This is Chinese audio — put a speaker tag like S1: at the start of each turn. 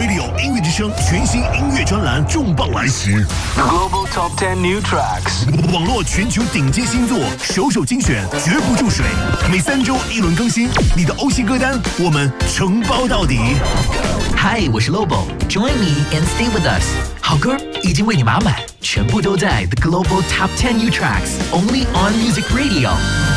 S1: Radio 音乐之声全新音乐专栏重磅来袭
S2: ，Global Top 10 New Tracks，
S1: 网络全球顶尖新作，首精选，绝不注水。每3周1轮更新，你的欧系歌单我们承包到底。
S3: Hi， 我是 Lobo，Join me and stay with us。好歌已经为你码满，全部都在 The Global Top 10 New Tracks，Only on Music Radio。